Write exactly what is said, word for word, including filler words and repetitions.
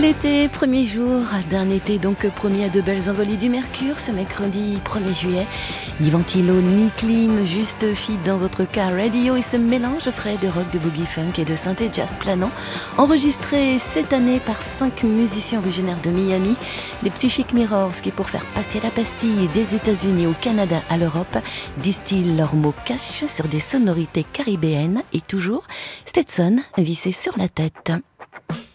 L'été, premier jour d'un été donc promis à de belles envolées du mercure ce mercredi premier juillet. Ni ventilo, ni clim, juste fit dans votre car radio et ce mélange frais de rock, de boogie funk et de synthé jazz planant, enregistré cette année par cinq musiciens originaires de Miami, les Psychic Mirrors qui pour faire passer la pastille des États-Unis au Canada à l'Europe, distillent leurs mots cash sur des sonorités caribéennes et toujours Stetson vissé sur la tête.